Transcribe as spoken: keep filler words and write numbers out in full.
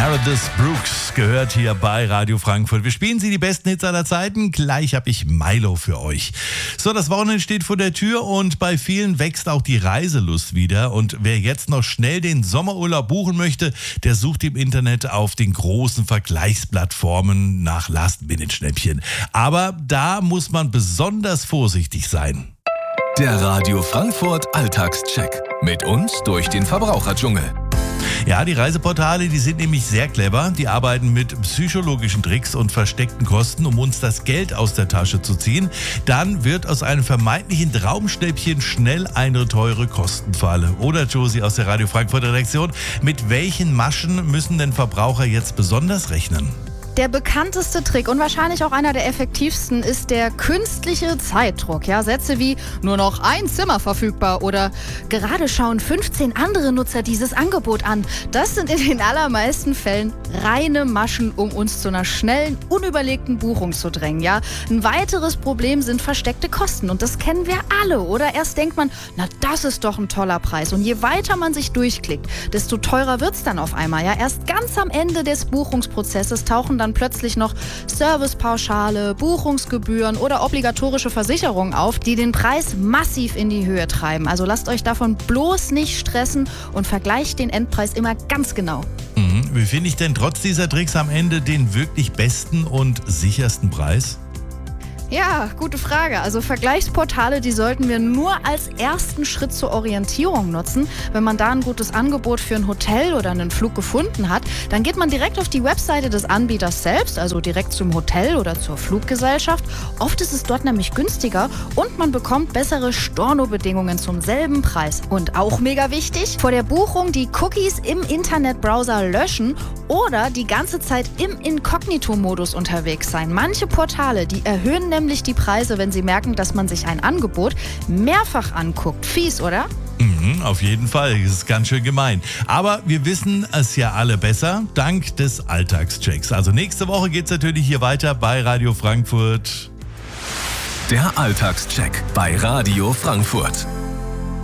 Meredith Brooks gehört hier bei Radio Frankfurt. Wir spielen Sie die besten Hits aller Zeiten. Gleich habe ich Milo für euch. So, das Wochenende steht vor der Tür und bei vielen wächst auch die Reiselust wieder. Und wer jetzt noch schnell den Sommerurlaub buchen möchte, der sucht im Internet auf den großen Vergleichsplattformen nach Last-Minute-Schnäppchen. Aber da muss man besonders vorsichtig sein. Der Radio Frankfurt Alltagscheck. Mit uns durch den Verbraucherdschungel. Ja, die Reiseportale, die sind nämlich sehr clever. Die arbeiten mit psychologischen Tricks und versteckten Kosten, um uns das Geld aus der Tasche zu ziehen. Dann wird aus einem vermeintlichen Traumschnäppchen schnell eine teure Kostenfalle. Oder Josie aus der Radio Frankfurt Redaktion, mit welchen Maschen müssen denn Verbraucher jetzt besonders rechnen? Der bekannteste Trick und wahrscheinlich auch einer der effektivsten ist der künstliche Zeitdruck. Ja, Sätze wie nur noch ein Zimmer verfügbar oder gerade schauen fünfzehn andere Nutzer dieses Angebot an. Das sind in den allermeisten Fällen reine Maschen, um uns zu einer schnellen, unüberlegten Buchung zu drängen. Ja, ein weiteres Problem sind versteckte Kosten und das kennen wir alle. Oder erst denkt man, na das ist doch ein toller Preis. Und je weiter man sich durchklickt, desto teurer wird's dann auf einmal. Ja, erst ganz am Ende des Buchungsprozesses tauchen dann plötzlich noch Servicepauschale, Buchungsgebühren oder obligatorische Versicherungen auf, die den Preis massiv in die Höhe treiben. Also lasst euch davon bloß nicht stressen und vergleicht den Endpreis immer ganz genau. Mhm. Wie finde ich denn trotz dieser Tricks am Ende den wirklich besten und sichersten Preis? Ja, gute Frage. Also Vergleichsportale, die sollten wir nur als ersten Schritt zur Orientierung nutzen. Wenn man da ein gutes Angebot für ein Hotel oder einen Flug gefunden hat, dann geht man direkt auf die Webseite des Anbieters selbst, also direkt zum Hotel oder zur Fluggesellschaft. Oft ist es dort nämlich günstiger und man bekommt bessere Stornobedingungen zum selben Preis. Und auch mega wichtig, vor der Buchung die Cookies im Internetbrowser löschen oder die ganze Zeit im Inkognito-Modus unterwegs sein. Manche Portale, die erhöhen nämlich nämlich die Preise, wenn sie merken, dass man sich ein Angebot mehrfach anguckt. Fies, oder? Mhm, auf jeden Fall. Das ist ganz schön gemein. Aber wir wissen es ja alle besser, dank des Alltagschecks. Also nächste Woche geht es natürlich hier weiter bei Radio Frankfurt. Der Alltagscheck bei Radio Frankfurt.